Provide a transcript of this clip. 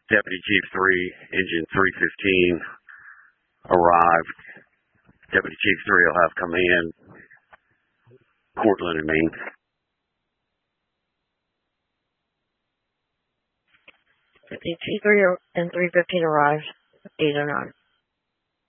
Deputy Chief 3, Engine 315 arrived. Deputy Chief 3 will have command, Cortland and Maine. Deputy Chief 3 and 315 arrived, 809.